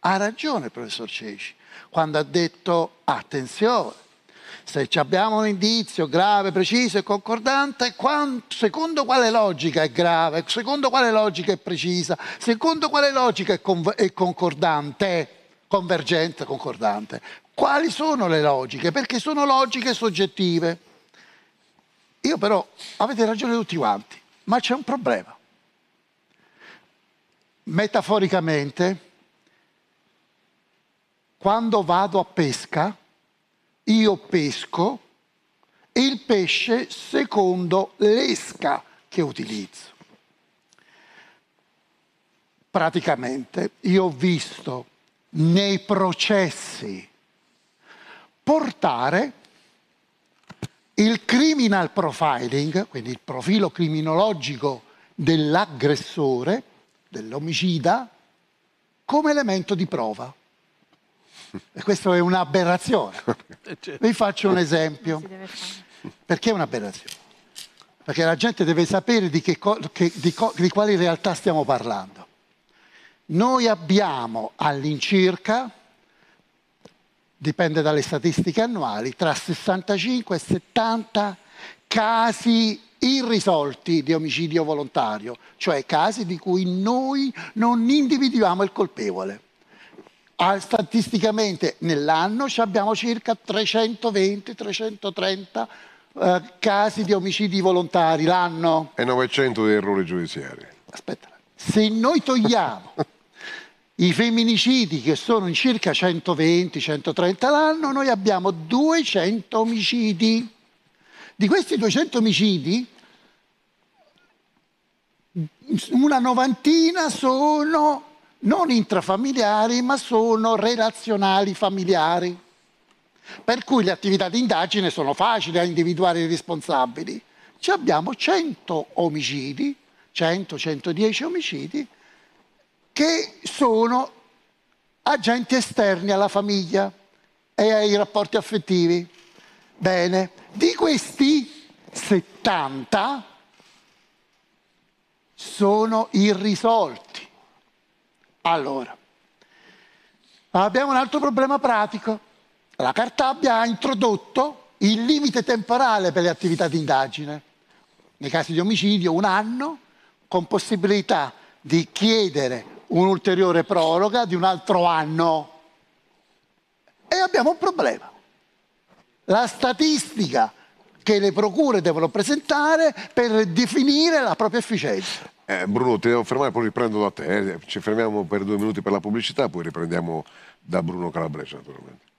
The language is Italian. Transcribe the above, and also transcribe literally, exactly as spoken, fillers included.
Ha ragione il professor Ceci quando ha detto attenzione, se abbiamo un indizio grave, preciso e concordante, secondo quale logica è grave, secondo quale logica è precisa, secondo quale logica è, è concordante, convergente, concordante. Quali sono le logiche? Perché sono logiche soggettive. Io però, avete ragione tutti quanti, ma c'è un problema. Metaforicamente, quando vado a pesca, io pesco il pesce secondo l'esca che utilizzo. Praticamente io ho visto nei processi portare il criminal profiling, quindi il profilo criminologico dell'aggressore, dell'omicida, come elemento di prova. E questa è un'aberrazione. Vi faccio un esempio. Perché è un'aberrazione? Perché la gente deve sapere di, che che, di, di quali realtà stiamo parlando. Noi abbiamo all'incirca, dipende dalle statistiche annuali, tra sessantacinque e settanta casi irrisolti di omicidio volontario, cioè casi di cui noi non individuiamo il colpevole. Ah, statisticamente nell'anno abbiamo circa trecentoventi trecentotrenta eh, casi di omicidi volontari l'anno. E novecento di errori giudiziari. Aspetta, se noi togliamo i femminicidi, che sono in circa centoventi centotrenta l'anno, noi abbiamo duecento omicidi. Di questi duecento omicidi, una novantina sono non intrafamiliari, ma sono relazionali familiari. Per cui le attività di indagine sono facili a individuare i responsabili. Ci abbiamo cento omicidi, cento centodieci omicidi, che sono agenti esterni alla famiglia e ai rapporti affettivi. Bene, di questi settanta sono irrisolti. Allora, abbiamo un altro problema pratico. La Cartabia ha introdotto il limite temporale per le attività di indagine. Nei casi di omicidio un anno, con possibilità di chiedere un'ulteriore proroga di un altro anno. E abbiamo un problema. La statistica che le procure devono presentare per definire la propria efficienza. Eh, Bruno, ti devo fermare, poi riprendo da te. Ci fermiamo per due minuti per la pubblicità, poi riprendiamo da Bruno Calabrese, naturalmente.